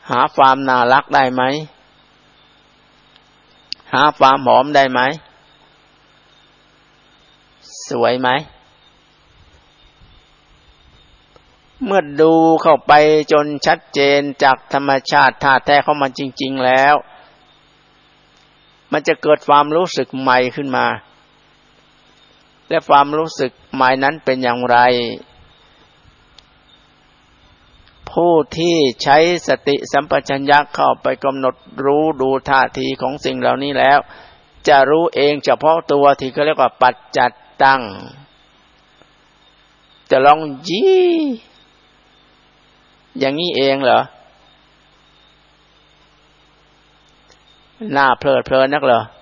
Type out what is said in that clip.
หาความน่ารักได้ไหมหาความหอมได้ไหมสวยไหมเมื่อดูเข้าไปจนชัดเจนจากธรรมชาติท่าแท้ของมันจริงๆแล้วมันจะเกิดความรู้สึกใหม่ขึ้นมาและความรู้สึกใหม่นั้นเป็นอย่างไรผู้ที่ใช้สติสัมปชัญญะเข้าไปกำหนดรู้ดูท่าทีของสิ่งเหล่านี้แล้วจะรู้เองเฉพาะตัวที่เขาเรียกว่าปัจจัตตังจะลองอย่างนี้เองเหรอน่าเพลิดเพลินนักเหรอ